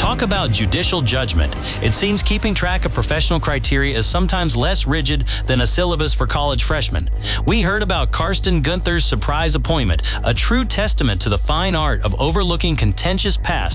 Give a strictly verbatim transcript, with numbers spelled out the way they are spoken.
Talk about judicial judgment. It seems keeping track of professional criteria is sometimes less rigid than a syllabus for college freshmen. We heard about Karsten Gunther's surprise appointment, a true testament to the fine art of overlooking contentious past